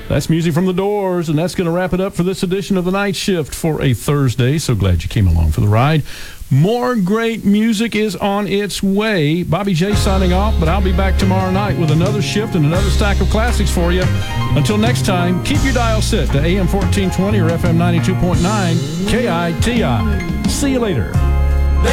That's music from The Doors, and that's going to wrap it up for this edition of The Night Shift for a Thursday. So glad you came along for the ride. More great music is on its way. Bobby J signing off, but I'll be back tomorrow night with another shift and another stack of classics for you. Until next time, keep your dial set to AM 1420 or FM 92.9 KITI. See you later.